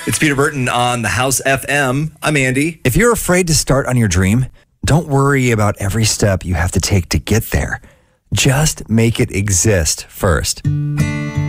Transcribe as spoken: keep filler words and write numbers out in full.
It's Peter Burton on the House F M. I'm Andy. If you're afraid to start on your dream, don't worry about every step you have to take to get there. Just make it exist first.